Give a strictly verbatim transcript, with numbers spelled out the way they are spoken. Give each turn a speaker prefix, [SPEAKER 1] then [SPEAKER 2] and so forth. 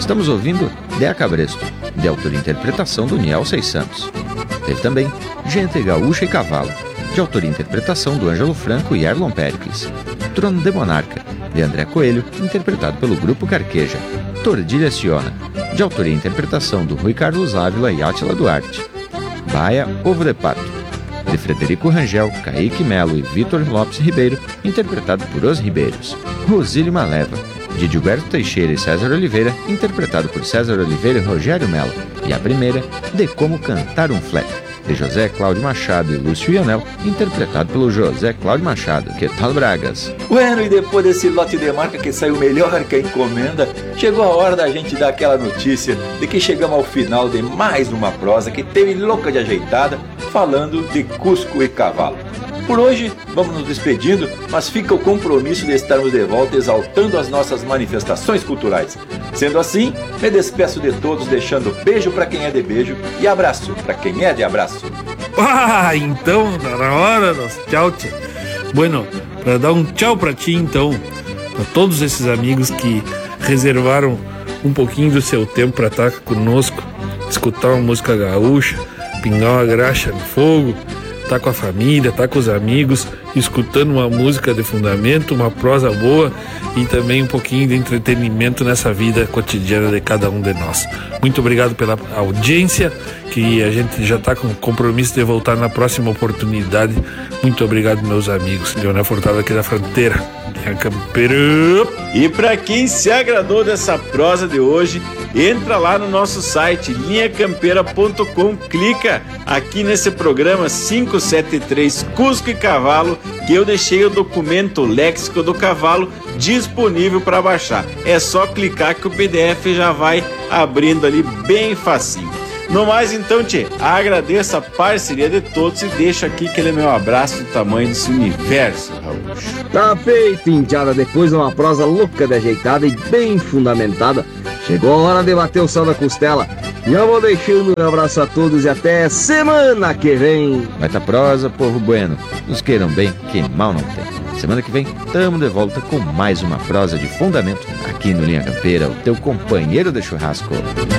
[SPEAKER 1] estamos ouvindo De Cabresto, de autoria e interpretação do Niel Seis Santos. Teve também Gente Gaúcha e Cavalo, de autoria e interpretação do Ângelo Franco e Erlon Pericles. Trono de Monarca, de André Coelho, interpretado pelo Grupo Carqueja. Tordilha Ciona, de autoria e interpretação do Rui Carlos Ávila e Átila Duarte. Baia Ovo de Pato, de Frederico Rangel, Kaique Melo e Vitor Lopes Ribeiro, interpretado por Os Ribeiros. Rosílio Maleva, de Gilberto Teixeira e César Oliveira, interpretado por César Oliveira e Rogério Melo. E a primeira, De Como Cantar um Flap, de José Cláudio Machado e Lúcio Ionel, interpretado pelo José Cláudio Machado. Que tal, Bragas?
[SPEAKER 2] Bueno, e depois desse lote de marca que saiu melhor que a encomenda, chegou a hora da gente dar aquela notícia de que chegamos ao final de mais uma prosa que teve louca de ajeitada, falando de Cusco e Cavalo. Por hoje, vamos nos despedindo, mas fica o compromisso de estarmos de volta exaltando as nossas manifestações culturais. Sendo assim, me despeço de todos, deixando beijo para quem é de beijo e abraço para quem é de abraço.
[SPEAKER 3] Ah, então, tá na hora dos tchau, tchau. Bueno, para dar um tchau para ti, então, para todos esses amigos que reservaram um pouquinho do seu tempo para estar conosco, escutar uma música gaúcha, pingar uma graxa no fogo, tá com a família, tá com os amigos, escutando uma música de fundamento, uma prosa boa e também um pouquinho de entretenimento nessa vida cotidiana de cada um de nós. Muito obrigado pela audiência, que a gente já tá com compromisso de voltar na próxima oportunidade. Muito obrigado, meus amigos. Leonel Furtado aqui da Fronteira, Linha Campeira.
[SPEAKER 4] E para quem se agradou dessa prosa de hoje, entra lá no nosso site linha campeira ponto com, clica aqui nesse programa quinhentos e setenta e três Cusco e Cavalo, que eu deixei o documento Léxico do Cavalo disponível para baixar. É só clicar que o P D F já vai abrindo ali bem facinho. No mais, então, tchê, agradeço a parceria de todos e deixo aqui aquele meu abraço do tamanho desse universo, Raul.
[SPEAKER 5] Tá feito, indiada. Depois de uma prosa louca de ajeitada e bem fundamentada, chegou a hora de bater o sal da costela. Já vou deixando um abraço a todos e até semana que vem.
[SPEAKER 1] Vai tá prosa, povo bueno. Nos queiram bem, que mal não tem. Semana que vem, tamo de volta com mais uma prosa de fundamento aqui no Linha Campeira, o teu companheiro de churrasco.